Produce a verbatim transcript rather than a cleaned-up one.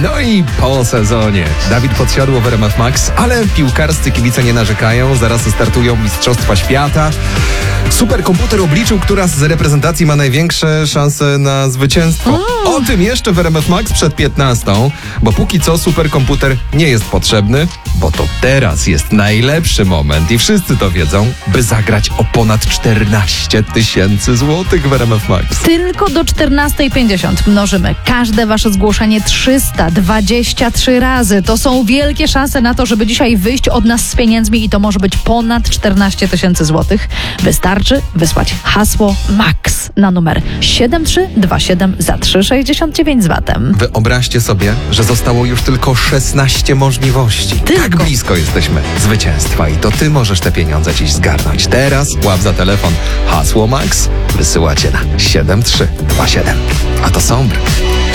No i po sezonie. Dawid Podsiadło w R M F Max, ale piłkarscy kibice nie narzekają. Zaraz startują Mistrzostwa Świata. Superkomputer obliczył, która z reprezentacji ma największe szanse na zwycięstwo. Mm. O tym jeszcze w R M F Max przed piętnastą, bo póki co superkomputer nie jest potrzebny, bo to teraz jest najlepszy moment i wszyscy to wiedzą, by zagrać o ponad czternaście tysięcy złotych w R M F Max. Tylko do czternastej pięćdziesiąt mnożymy każde wasze zgłoszenie trzysta dwadzieścia trzy razy. To są wielkie szanse na to, żeby dzisiaj wyjść od nas z pieniędzmi i to może być ponad czternaście tysięcy złotych. Wystarczy wysłać hasło MAX na numer siedem trzy dwa siedem za trzy sześćdziesiąt dziewięć z V A T-em. Wyobraźcie sobie, że zostało już tylko szesnaście możliwości. Tylko. Tak blisko jesteśmy zwycięstwa i to ty możesz te pieniądze dziś zgarnąć. Teraz łap za telefon hasło MAX, wysyłacie na siedem trzy dwa siedem. A to Sombr.